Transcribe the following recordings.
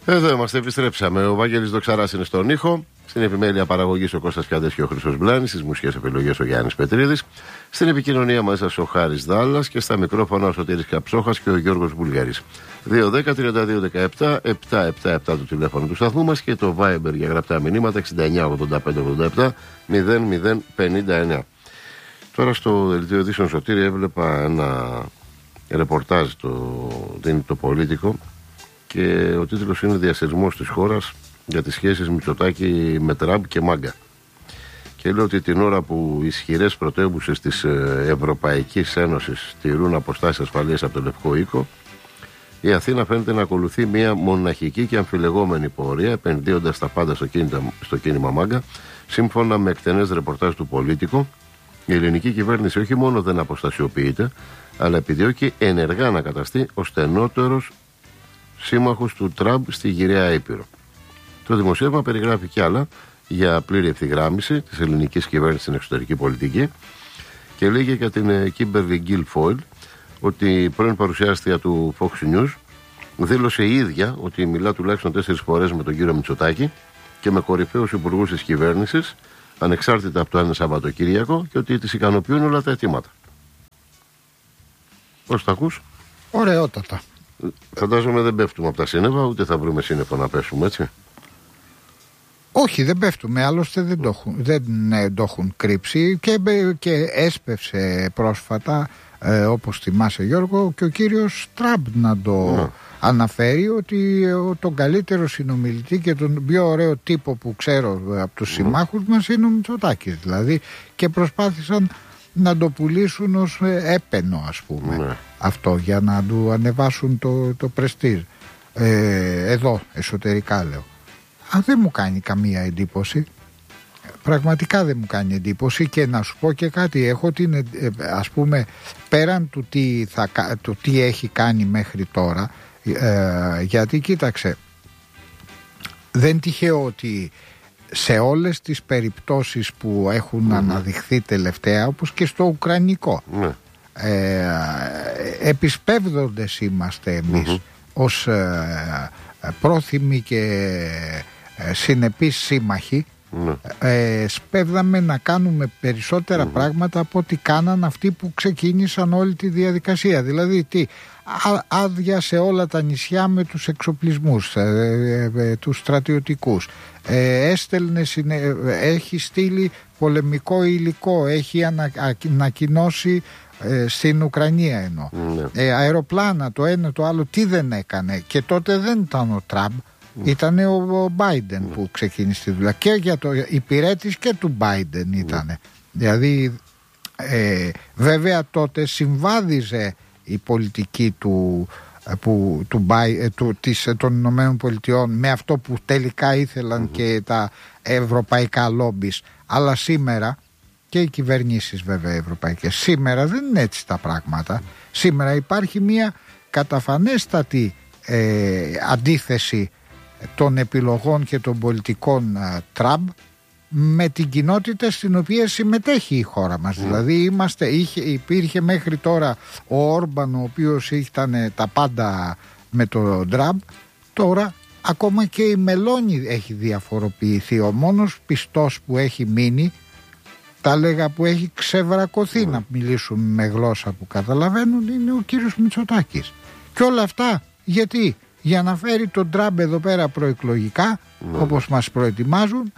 Εδώ είμαστε, επιστρέψαμε. Ο Βάγγελης Δοξαράς είναι στον ήχο. Στην επιμέλεια παραγωγής ο Κώστας Πιάντες και ο Χρήστος Μπλάνης. Στις μουσικές επιλογές ο Γιάννης Πετρίδης. Στην επικοινωνία μαζί σας ο Χάρης Δάλλας. Και στα μικρόφωνα ο Σωτήρης Καψόχας και ο Γιώργος Βουλγαρής. 210-32-17-777 το τηλέφωνο του σταθμού μας και το Viber για γραπτά μηνύματα 69-85-87-00-59. Τώρα στο δελτίο ειδήσεων, Σωτήρη, έβλεπα ένα ρεπορτάζ το Πολίτικο. Και ο τίτλος είναι «Διασυρμός της χώρας για τις σχέσεις Μητσοτάκη με Τραμπ και Μάγκα». Και λέει ότι την ώρα που ισχυρές πρωτεύουσες της Ευρωπαϊκής Ένωσης τηρούν αποστάσεις ασφαλείας από το Λευκό Οίκο, η Αθήνα φαίνεται να ακολουθεί μια μοναχική και αμφιλεγόμενη πορεία, επενδύοντας τα πάντα στο κίνημα Μάγκα. Σύμφωνα με εκτενές ρεπορτάζ του Πολίτικο, η ελληνική κυβέρνηση όχι μόνο δεν αποστασιοποιείται, αλλά επιδιώκει ενεργά να καταστεί ο στενότερος σύμμαχος του Τραμπ στη γυραιά Ήπειρο. Το δημοσίευμα περιγράφει κι άλλα για πλήρη ευθυγράμμιση της ελληνικής κυβέρνησης στην εξωτερική πολιτική και λέγει για την Κίμπερλι Γκίλφόιλ ότι η πρώην παρουσιάστρια του Fox News δήλωσε η ίδια ότι μιλά τουλάχιστον 4 φορές με τον κύριο Μητσοτάκη και με κορυφαίους υπουργούς της κυβέρνησης, ανεξάρτητα από το ένα Σαββατοκύριακο, και ότι τις ικανοποιούν όλα τα αιτήματα. Πώς τα ακούς? Ωραιότατα. Φαντάζομαι δεν πέφτουμε από τα σύννεφα, ούτε θα βρούμε σύννεφο να πέσουμε, έτσι. Όχι, δεν πέφτουμε, άλλωστε δεν το έχουν κρύψει και έσπευσε πρόσφατα, όπως θυμάσαι Γιώργο, και ο κύριος Τραμπ να το αναφέρει, ότι τον καλύτερο συνομιλητή και τον πιο ωραίο τύπο που ξέρω από τους συμμάχους μας είναι ο Μητσοτάκης, δηλαδή, και προσπάθησαν να το πουλήσουν ως έπαινο, ας πούμε, αυτό, για να του ανεβάσουν το πρεστίζ. Εδώ εσωτερικά λέω. Αν δεν μου κάνει καμία εντύπωση, πραγματικά δεν μου κάνει εντύπωση. Και να σου πω και κάτι, έχω την, ας πούμε, πέραν του τι έχει κάνει μέχρι τώρα, γιατί κοίταξε, δεν τυχαίο ότι σε όλες τις περιπτώσεις που έχουν αναδειχθεί τελευταία, όπως και στο Ουκρανικό, επισπεύδοντες είμαστε εμείς ως πρόθυμοι και συνεπείς σύμμαχοι. Σπέβδαμε να κάνουμε περισσότερα πράγματα από ό,τι κάναν αυτοί που ξεκίνησαν όλη τη διαδικασία. Δηλαδή άδεια σε όλα τα νησιά με τους εξοπλισμούς, τους στρατιωτικούς, έχει στείλει πολεμικό υλικό, έχει ανακοινώσει στην Ουκρανία εννοώ, αεροπλάνα, το ένα το άλλο. Τι δεν έκανε? Και τότε δεν ήταν ο Τραμπ, ήταν ο Μπάιντεν που ξεκίνησε τη δουλειά, και για το υπηρέτης και του Μπάιντεν ήταν. Δηλαδή βέβαια τότε συμβάδιζε η πολιτική των Ηνωμένων Πολιτειών με αυτό που τελικά ήθελαν και τα ευρωπαϊκά λόμπις. Αλλά σήμερα, και οι κυβερνήσεις βέβαια ευρωπαϊκές, σήμερα δεν είναι έτσι τα πράγματα. Σήμερα υπάρχει μια καταφανέστατη αντίθεση των επιλογών και των πολιτικών Τραμπ με την κοινότητα στην οποία συμμετέχει η χώρα μας. Δηλαδή υπήρχε μέχρι τώρα ο Όρμπαν, ο οποίος ήταν τα πάντα με τον Τραμπ. Τώρα ακόμα και η Μελώνη έχει διαφοροποιηθεί. Ο μόνος πιστός που έχει μείνει, τα λέγα, που έχει ξεβρακωθεί να μιλήσουν με γλώσσα που καταλαβαίνουν, είναι ο κύριος Μητσοτάκης. Και όλα αυτά γιατί? Για να φέρει τον Τραμπ εδώ πέρα προεκλογικά, όπως μας προετοιμάζουν,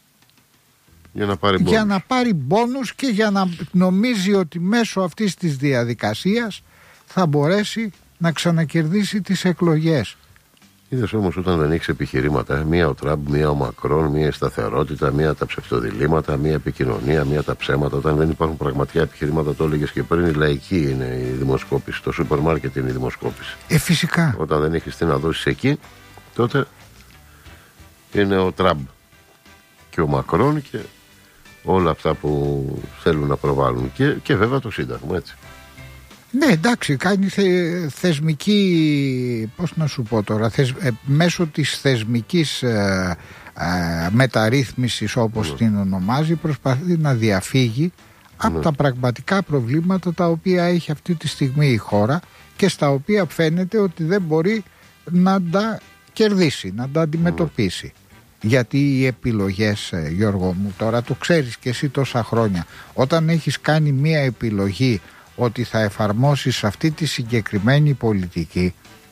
για να πάρει μπόνους και για να νομίζει ότι μέσω αυτής της διαδικασίας θα μπορέσει να ξανακερδίσει τις εκλογές. Είδες όμως, όταν δεν έχεις επιχειρήματα, μία ο Τραμπ, μία ο Μακρόν, μία η σταθερότητα, μία τα ψευτοδιλήμματα, μία επικοινωνία, μία τα ψέματα, όταν δεν υπάρχουν πραγματικά επιχειρήματα, το έλεγες και πριν, η λαϊκή είναι η δημοσκόπηση, το σούπερ μάρκετ είναι η δημοσκόπηση. Φυσικά. Όταν δεν έχεις τι να δώσεις εκεί, τότε είναι ο Τραμπ και ο Μακρόν και όλα αυτά που θέλουν να προβάλλουν. Και βέβαια το Σύνταγμα, έτσι. Ναι, εντάξει, κάνει θεσμική, πώς να σου πω τώρα, μέσω της θεσμικής μεταρρύθμισης, όπως την ονομάζει, προσπαθεί να διαφύγει από τα πραγματικά προβλήματα τα οποία έχει αυτή τη στιγμή η χώρα και στα οποία φαίνεται ότι δεν μπορεί να τα κερδίσει, να τα αντιμετωπίσει. Γιατί οι επιλογές, Γιώργο μου, τώρα το ξέρεις και εσύ τόσα χρόνια, όταν έχεις κάνει μία επιλογή ότι θα εφαρμόσεις αυτή τη συγκεκριμένη πολιτική,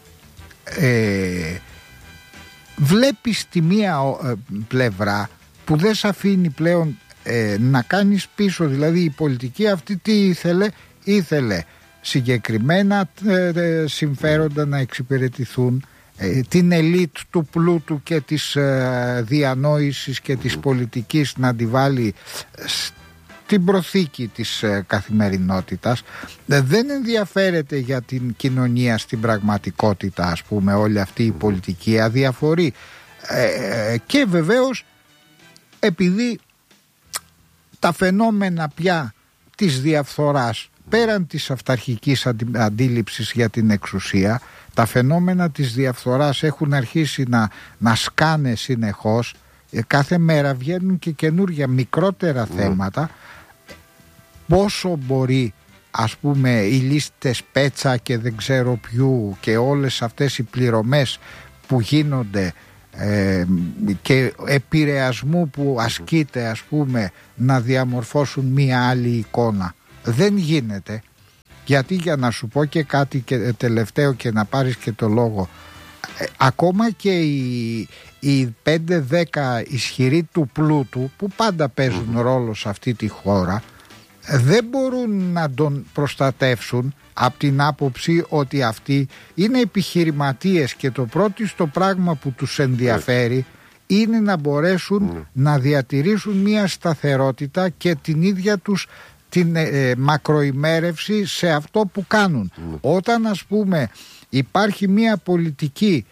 βλέπεις τη μία πλευρά που δεν σε αφήνει πλέον να κάνεις πίσω. Δηλαδή η πολιτική αυτή τι ήθελε συγκεκριμένα συμφέροντα να εξυπηρετηθούν, την ελίτ του πλούτου και της διανόησης και της πολιτικής να τη βάλει στην προθήκη της καθημερινότητας. Δεν ενδιαφέρεται για την κοινωνία στην πραγματικότητα, ας πούμε, όλη αυτή η πολιτική αδιαφορεί. Και βεβαίως επειδή τα φαινόμενα πια της διαφθοράς, πέραν της αυταρχικής αντίληψης για την εξουσία, τα φαινόμενα της διαφθοράς έχουν αρχίσει να σκάνε συνεχώς. Κάθε μέρα βγαίνουν και καινούργια μικρότερα θέματα. Πόσο μπορεί, ας πούμε, οι λίστες Πέτσα και δεν ξέρω ποιου και όλες αυτές οι πληρωμές που γίνονται και επηρεασμού που ασκείται, ας πούμε, να διαμορφώσουν μία άλλη εικόνα. Δεν γίνεται. Γιατί, για να σου πω και κάτι και τελευταίο και να πάρεις και το λόγο, ακόμα και οι 5-10 ισχυροί του πλούτου που πάντα παίζουν ρόλο σε αυτή τη χώρα, δεν μπορούν να τον προστατεύσουν από την άποψη ότι αυτοί είναι επιχειρηματίες και το πρώτο στο πράγμα που τους ενδιαφέρει είναι να μπορέσουν να διατηρήσουν μια σταθερότητα και την ίδια τους την μακροημέρευση σε αυτό που κάνουν. Όταν, ας πούμε, υπάρχει μια πολιτική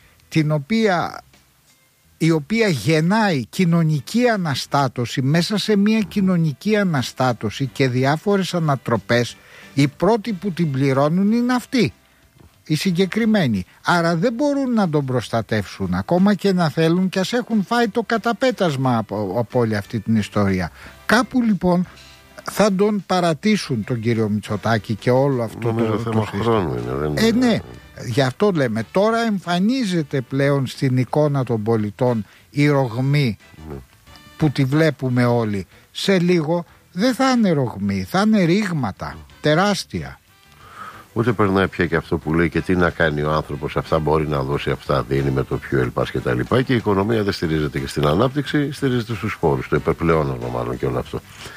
η οποία γεννάει κοινωνική αναστάτωση, μέσα σε μια κοινωνική αναστάτωση και διάφορες ανατροπές, οι πρώτοι που την πληρώνουν είναι αυτοί, οι συγκεκριμένοι. Άρα δεν μπορούν να τον προστατεύσουν, ακόμα και να θέλουν, και ας έχουν φάει το καταπέτασμα από όλη αυτή την ιστορία. Κάπου λοιπόν θα τον παρατήσουν τον κύριο Μητσοτάκη και όλο αυτό το θέμα χρόνου είναι. Ναι, γι' αυτό λέμε, τώρα εμφανίζεται πλέον στην εικόνα των πολιτών η ρογμή που τη βλέπουμε όλοι. Σε λίγο δεν θα είναι ρογμή, θα είναι ρήγματα τεράστια. Ούτε περνάει πια και αυτό που λέει και τι να κάνει ο άνθρωπος, αυτά μπορεί να δώσει, αυτά δίνει με το πιο ελπάς και τα λοιπά. Και η οικονομία δεν στηρίζεται και στην ανάπτυξη, στηρίζεται στους φόρους, το υπερπλεόνασμα μάλλον και όλο αυτό.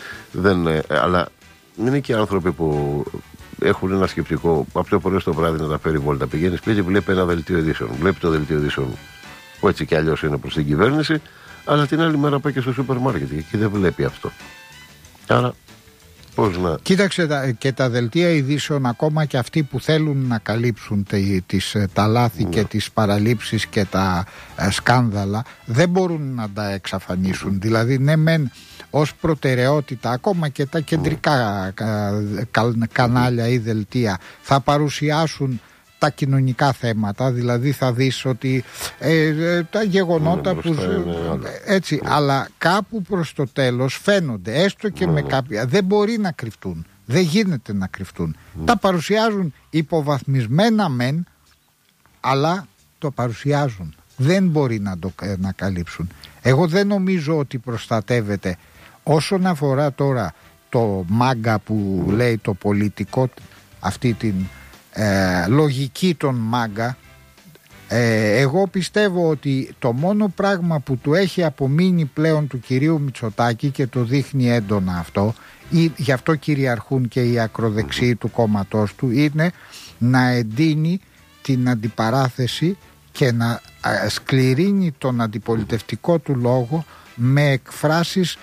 Αλλά είναι και άνθρωποι που έχουν ένα σκεπτικό από το πρωί στο βράδυ να τα φέρει βόλτα. Πηγαίνει σπίτι, βλέπει ένα δελτίο ειδήσεων. Βλέπει το δελτίο ειδήσεων που έτσι κι αλλιώς είναι προς την κυβέρνηση, αλλά την άλλη μέρα πάει και στο σούπερ μάρκετ και εκεί δεν βλέπει αυτό. Άρα πώς να. Κοίταξε και τα δελτία ειδήσεων, ακόμα και αυτοί που θέλουν να καλύψουν τα λάθη και τις παραλήψεις και τα σκάνδαλα, δεν μπορούν να τα εξαφανίσουν. Δηλαδή, ναι, μεν ως προτεραιότητα, ακόμα και τα κεντρικά κανάλια ή δελτία θα παρουσιάσουν τα κοινωνικά θέματα, δηλαδή θα δεις ότι τα γεγονότα που έτσι, αλλά κάπου προς το τέλος φαίνονται, έστω και με κάποια, δεν μπορεί να κρυφτούν, δεν γίνεται να κρυφτούν. Τα παρουσιάζουν υποβαθμισμένα μεν, αλλά το παρουσιάζουν, δεν μπορεί να καλύψουν. Εγώ δεν νομίζω ότι προστατεύεται. Όσον αφορά τώρα το μάγκα που λέει το πολιτικό, αυτή την λογική των μάγκα, εγώ πιστεύω ότι το μόνο πράγμα που του έχει απομείνει πλέον του κυρίου Μητσοτάκη, και το δείχνει έντονα αυτό, γι' αυτό κυριαρχούν και οι ακροδεξιοί του κόμματός του, είναι να εντείνει την αντιπαράθεση και να σκληρύνει τον αντιπολιτευτικό του λόγο με εκφράσεις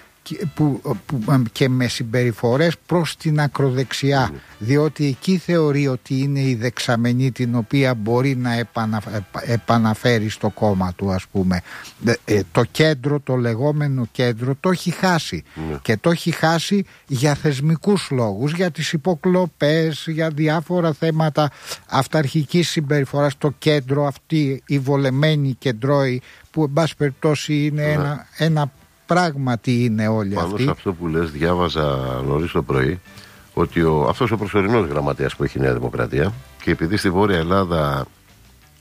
και με συμπεριφορές προς την ακροδεξιά, διότι εκεί θεωρεί ότι είναι η δεξαμενή την οποία μπορεί να επαναφέρει στο κόμμα του, ας πούμε. Το κέντρο, το λεγόμενο κέντρο, το έχει χάσει και το έχει χάσει για θεσμικούς λόγους, για τις υποκλοπές, για διάφορα θέματα αυταρχικής συμπεριφοράς. Το κέντρο, αυτοί οι βολεμένοι κεντρώοι που εν πάση περιπτώσει είναι ένα πράγματι είναι όλοι πάνω αυτοί. Πάνω σε αυτό που λες, διάβαζα νωρίς το πρωί ότι αυτός ο προσωρινός γραμματέας που έχει η Νέα Δημοκρατία, και επειδή στη Βόρεια Ελλάδα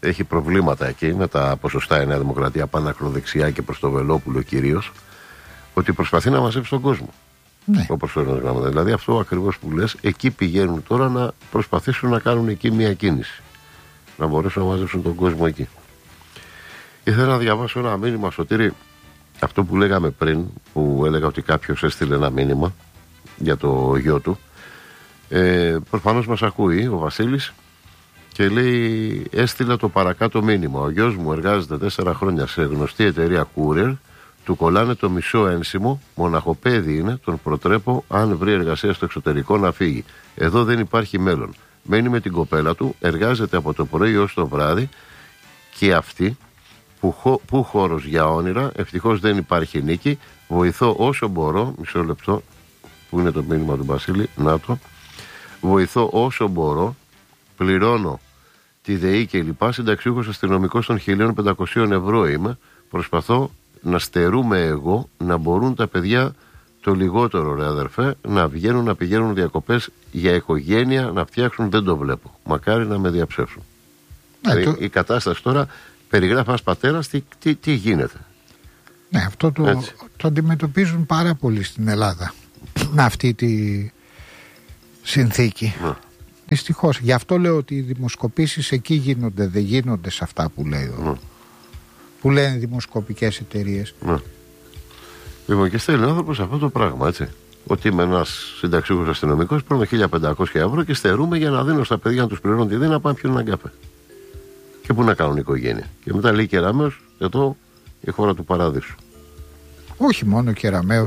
έχει προβλήματα εκεί με τα ποσοστά η Νέα Δημοκρατία πάνω ακροδεξιά και προς το Βελόπουλο κυρίως, ότι προσπαθεί να μαζέψει τον κόσμο. Ναι. Όπως φέρνουν τα γράμματα. Δηλαδή αυτό ακριβώς που λες, εκεί πηγαίνουν τώρα να προσπαθήσουν να κάνουν εκεί μια κίνηση. Να μπορέσουν να μαζέψουν τον κόσμο εκεί. Ήθελα να διαβάσω ένα μήνυμα, Σωτήρη, αυτό που λέγαμε πριν, που έλεγα ότι κάποιος έστειλε ένα μήνυμα για το γιο του. Προφανώς μας ακούει ο Βασίλης και λέει: έστειλα το παρακάτω μήνυμα. Ο γιος μου εργάζεται 4 χρόνια σε γνωστή εταιρεία Courier. Του κολλάνε το μισό ένσημο, μοναχοπέδι είναι, τον προτρέπω αν βρει εργασία στο εξωτερικό να φύγει. Εδώ δεν υπάρχει μέλλον. Μένει με την κοπέλα του, εργάζεται από το πρωί ως το βράδυ και αυτή που χώρος για όνειρα, ευτυχώς δεν υπάρχει νίκη. Βοηθώ όσο μπορώ, μισό λεπτό, που είναι το μήνυμα του Βασίλη, να το. Βοηθώ όσο μπορώ, πληρώνω τη ΔΕΗ και λοιπά, συνταξιούχος αστυνομικός των 1.500 ευρώ είμαι, προσπαθώ να στερούμε εγώ, να μπορούν τα παιδιά το λιγότερο, ρε αδερφέ, να βγαίνουν, να πηγαίνουν διακοπές για οικογένεια, να φτιάξουν, δεν το βλέπω. Μακάρι να με διαψεύσουν. Η κατάσταση τώρα, περιγράφει ένας πατέρας, τι γίνεται. Ναι, αυτό το αντιμετωπίζουν πάρα πολύ στην Ελλάδα. Αυτή τη συνθήκη. Ναι. Δυστυχώς. Γι' αυτό λέω ότι οι δημοσκοπήσεις εκεί γίνονται, δεν γίνονται σε αυτά που λέει που λένε δημοσκοπικές εταιρείες. Ναι. Λοιπόν, και στέλνει ο άνθρωπος αυτό το πράγμα, έτσι. Ότι είμαι ένας συνταξιούχος αστυνομικός, παίρνω 1.500 ευρώ και στερούμε για να δίνω στα παιδιά να τους πληρώνουν τη δίνα να πάνε πιούν έναν καφέ. Και πού να κάνουν οικογένεια. Και μετά λέει Κεραμέως, εδώ η χώρα του παράδεισου. Όχι μόνο Κεραμέως.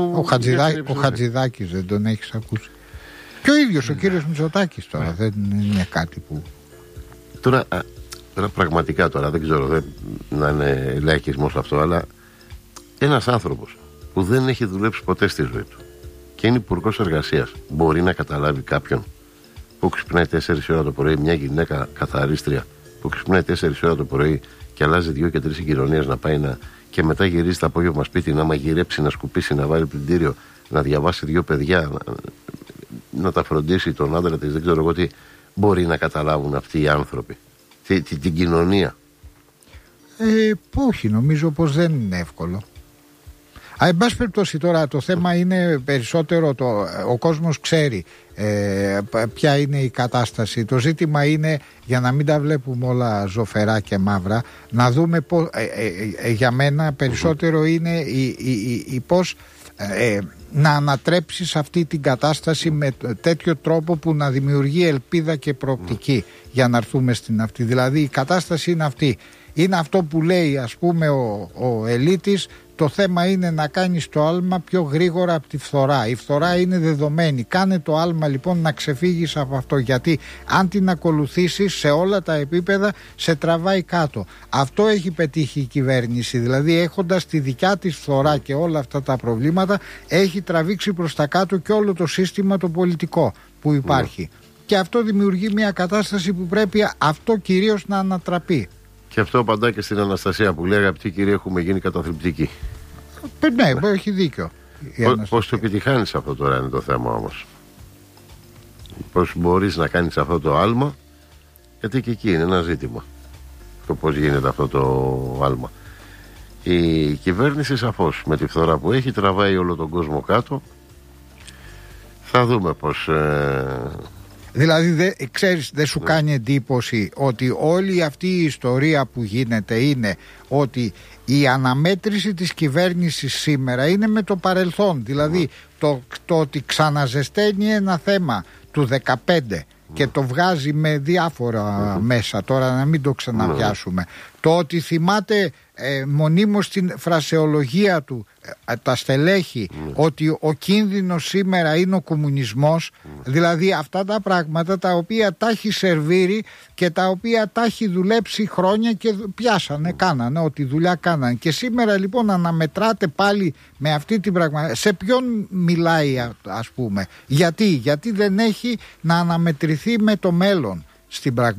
Ο Χατζηδάκης δεν τον έχεις ακούσει. Και ο ίδιος ο κύριος Μητσοτάκης τώρα δεν είναι κάτι που. Τώρα πραγματικά τώρα δεν ξέρω να είναι λαϊκισμός αυτό, αλλά ένας άνθρωπος που δεν έχει δουλέψει ποτέ στη ζωή του και είναι υπουργός εργασίας μπορεί να καταλάβει κάποιον που ξυπνάει 4 ώρα το πρωί, μια γυναίκα καθαρίστρια που ξυπνάει 4 ώρα το πρωί και αλλάζει 2 και 3 συγκοινωνίες να πάει και μετά γυρίζει το απόγευμα σπίτι να μαγειρέψει, να σκουπίσει, να βάλει πλυντήριο, να διαβάσει 2 παιδιά, να τα φροντίσει τον άντρα της, δεν ξέρω εγώ τι μπορεί να καταλάβουν αυτοί οι άνθρωποι. Την κοινωνία. Όχι, νομίζω πως δεν είναι εύκολο. Εν πάση περιπτώσει τώρα το θέμα είναι περισσότερο ο κόσμος ξέρει ποια είναι η κατάσταση. Το ζήτημα είναι, για να μην τα βλέπουμε όλα ζωφερά και μαύρα, να δούμε πώς, για μένα περισσότερο είναι πώς να ανατρέψεις αυτή την κατάσταση με τέτοιο τρόπο που να δημιουργεί ελπίδα και προοπτική για να έρθουμε στην αυτή. Δηλαδή η κατάσταση είναι αυτή. Είναι αυτό που λέει ας πούμε ο Ελίτης, το θέμα είναι να κάνεις το άλμα πιο γρήγορα από τη φθορά. Η φθορά είναι δεδομένη. Κάνε το άλμα λοιπόν να ξεφύγεις από αυτό, γιατί αν την ακολουθήσεις σε όλα τα επίπεδα σε τραβάει κάτω. Αυτό έχει πετύχει η κυβέρνηση, δηλαδή έχοντας τη δικιά της φθορά και όλα αυτά τα προβλήματα έχει τραβήξει προς τα κάτω και όλο το σύστημα το πολιτικό που υπάρχει. Και αυτό δημιουργεί μια κατάσταση που πρέπει αυτό κυρίως να ανατραπεί. Και αυτό απαντά και στην Αναστασία που λέει: αγαπητή κυρία, έχουμε γίνει καταθλιπτικοί. Ναι, έχει δίκιο. Πώς το επιτυχάνεις αυτό τώρα είναι το θέμα όμως. Πώς μπορείς να κάνεις αυτό το άλμα, γιατί και εκεί είναι ένα ζήτημα. Το πώς γίνεται αυτό το άλμα. Η κυβέρνηση σαφώς με τη φθορά που έχει τραβάει όλο τον κόσμο κάτω. Θα δούμε πώς. Δηλαδή ξέρεις, δεν σου κάνει εντύπωση ότι όλη αυτή η ιστορία που γίνεται είναι ότι η αναμέτρηση της κυβέρνησης σήμερα είναι με το παρελθόν. Δηλαδή το ότι ξαναζεσταίνει ένα θέμα του 2015 και το βγάζει με διάφορα μέσα, τώρα να μην το ξαναπιάσουμε. Το ότι θυμάται μονίμως την φρασεολογία του τα στελέχη ότι ο κίνδυνος σήμερα είναι ο κομμουνισμός, δηλαδή αυτά τα πράγματα τα οποία τα έχει σερβίρει και τα οποία τα έχει δουλέψει χρόνια και πιάσανε, κάνανε ό,τι δουλειά κάνανε, και σήμερα λοιπόν αναμετράτε πάλι με αυτή την πραγματικότητα. Σε ποιον μιλάει ας πούμε, γιατί δεν έχει να αναμετρηθεί με το μέλλον στην πραγματικότητα.